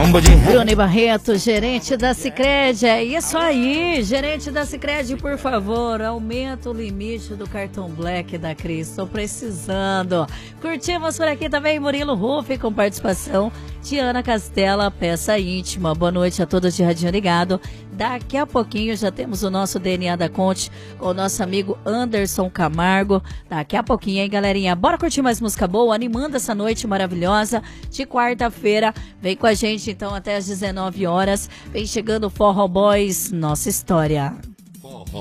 Bruno Barreto, gerente da Sicredi. É isso aí, gerente da Sicredi, por favor, aumenta o limite do cartão Black da Cris. Estou precisando. Curtimos por aqui também Murilo Ruff com participação de Ana Castela, peça íntima. Boa noite a todos de Radinho Ligado. Daqui a pouquinho já temos o nosso DNA da Conte com o nosso amigo Anderson Camargo. Daqui a pouquinho, hein, galerinha? Bora curtir mais música boa, animando essa noite maravilhosa de quarta-feira. Vem com a gente, então, até às 19 horas. Vem chegando o Forró Boys, nossa história.